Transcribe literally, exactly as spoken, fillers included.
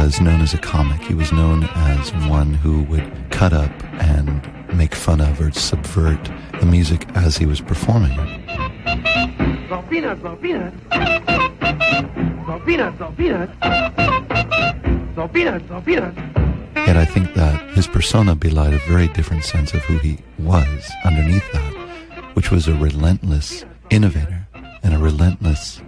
was known as a comic. He was known as one who would cut up and make fun of or subvert the music as he was performing it. Salt peanuts, salt peanuts. Salt peanuts, salt peanuts. Salt peanuts, salt peanuts. Yet I think that his persona belied a very different sense of who he was underneath that, which was a relentless innovator and a relentless